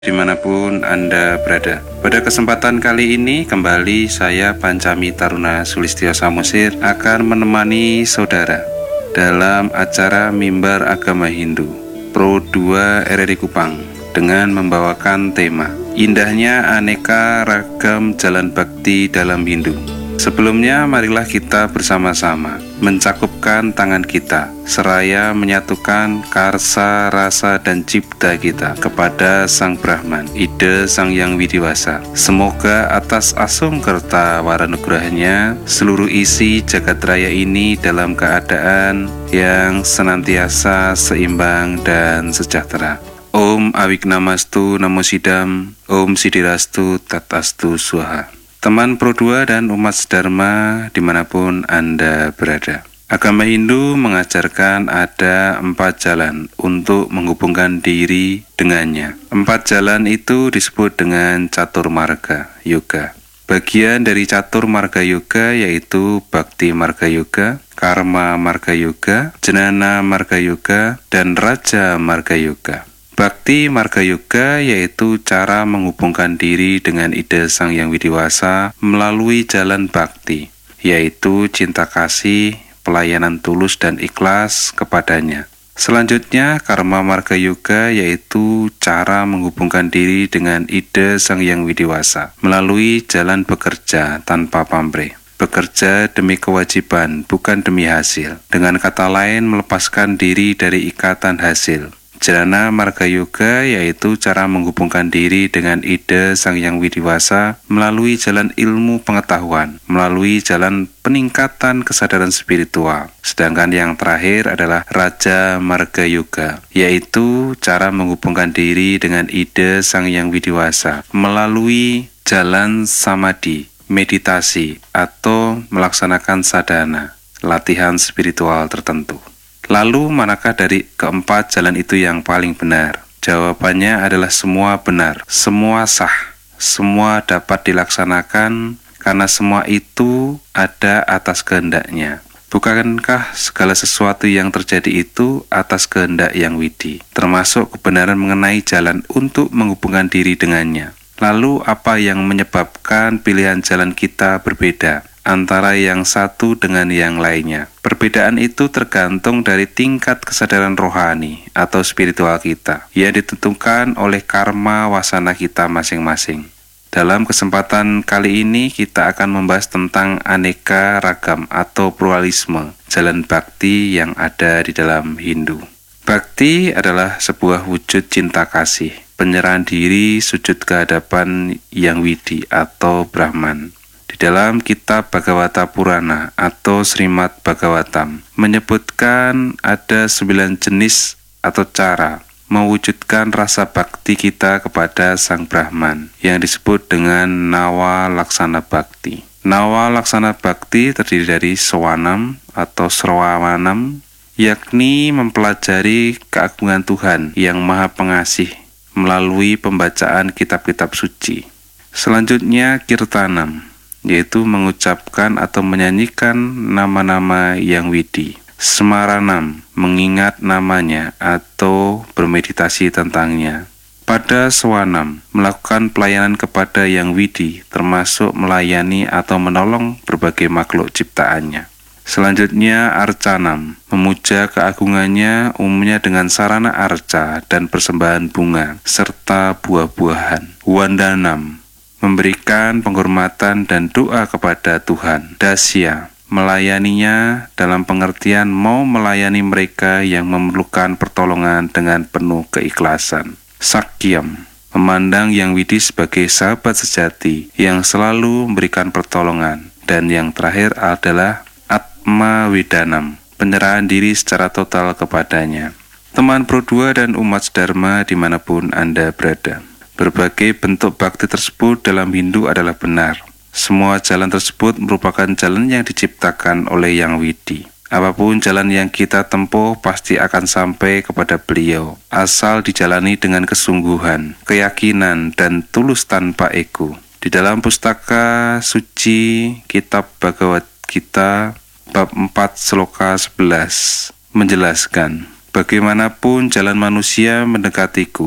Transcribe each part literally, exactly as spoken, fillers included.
dimanapun Anda berada. Pada kesempatan kali ini kembali saya Pancami Taruna Sulistyo Samosir akan menemani saudara dalam acara Mimbar Agama Hindu Pro dua R R I Kupang dengan membawakan tema Indahnya Aneka Ragam Jalan Bakti dalam Hindu. Sebelumnya marilah kita bersama-sama mencakupkan tangan kita seraya menyatukan karsa, rasa, dan cipta kita kepada Sang Brahman, Ida Sang Yang Widiwasa. Semoga atas asungkerta waranugrahnya seluruh isi jagat raya ini dalam keadaan yang senantiasa seimbang dan sejahtera. Om Awignamastu Namo Sidam, Om Sidirastu Tatastu Swaha. Teman Pro dua dan umat sedharma dimanapun Anda berada. Agama Hindu mengajarkan ada empat jalan untuk menghubungkan diri dengannya. Empat jalan itu disebut dengan Catur Marga Yoga. Bagian dari Catur Marga Yoga yaitu Bhakti Marga Yoga, Karma Marga Yoga, Jnana Marga Yoga, dan Raja Marga Yoga. Bhakti Marga Yoga yaitu cara menghubungkan diri dengan Ida Sang Yang Widiwasa melalui jalan bakti, yaitu cinta kasih, pelayanan tulus dan ikhlas kepadanya. Selanjutnya, Karma Marga Yoga yaitu cara menghubungkan diri dengan Ida Sang Yang Widiwasa melalui jalan bekerja tanpa pamrih. Bekerja demi kewajiban, bukan demi hasil. Dengan kata lain, melepaskan diri dari ikatan hasil. Jnana Marga Yoga yaitu cara menghubungkan diri dengan Ida Sang Yang Widiwasa melalui jalan ilmu pengetahuan, melalui jalan peningkatan kesadaran spiritual. Sedangkan yang terakhir adalah Raja Marga Yoga, yaitu cara menghubungkan diri dengan Ida Sang Yang Widiwasa melalui jalan samadhi, meditasi, atau melaksanakan sadhana, latihan spiritual tertentu. Lalu manakah dari keempat jalan itu yang paling benar? Jawabannya adalah semua benar, semua sah, semua dapat dilaksanakan karena semua itu ada atas kehendaknya. Bukankah segala sesuatu yang terjadi itu atas kehendak yang widi, termasuk kebenaran mengenai jalan untuk menghubungkan diri dengannya? Lalu apa yang menyebabkan pilihan jalan kita berbeda antara yang satu dengan yang lainnya? Perbedaan itu tergantung dari tingkat kesadaran rohani atau spiritual kita yang ditentukan oleh karma wasana kita masing-masing. Dalam kesempatan kali ini kita akan membahas tentang aneka ragam atau pluralisme jalan bakti yang ada di dalam Hindu. Bakti adalah sebuah wujud cinta kasih, penyerahan diri, sujud kehadapan yang widi atau Brahman. Di dalam kitab Bhagavata Purana atau Srimad Bhagavatam menyebutkan ada sembilan jenis atau cara mewujudkan rasa bakti kita kepada Sang Brahman yang disebut dengan Nawa Laksana Bhakti. Nawa Laksana Bhakti terdiri dari Swanam atau Srawanam, yakni mempelajari keagungan Tuhan yang Maha Pengasih melalui pembacaan kitab-kitab suci. Selanjutnya Kirtanam, yaitu mengucapkan atau menyanyikan nama-nama yang widi. Smaranam, mengingat namanya atau bermeditasi tentangnya. Pada Swanam, melakukan pelayanan kepada yang widi, termasuk melayani atau menolong berbagai makhluk ciptaannya. Selanjutnya Arcanam, memuja keagungannya umumnya dengan sarana arca dan persembahan bunga, serta buah-buahan. Wandanam, memberikan penghormatan dan doa kepada Tuhan. Dasya, melayaninya dalam pengertian mau melayani mereka yang memerlukan pertolongan dengan penuh keikhlasan. Sakyam, memandang yang widi sebagai sahabat sejati yang selalu memberikan pertolongan. Dan yang terakhir adalah Atma Wedanam, penyerahan diri secara total kepadanya. Teman Pro dua dan umat sedharma dimanapun Anda berada, berbagai bentuk bakti tersebut dalam Hindu adalah benar. Semua jalan tersebut merupakan jalan yang diciptakan oleh Yang Widi. Apapun jalan yang kita tempuh pasti akan sampai kepada beliau, asal dijalani dengan kesungguhan, keyakinan, dan tulus tanpa ego. Di dalam pustaka suci Kitab Bhagavad Gita bab empat sloka sebelas menjelaskan, bagaimanapun jalan manusia mendekatiku,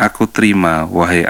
Aku terima, wahai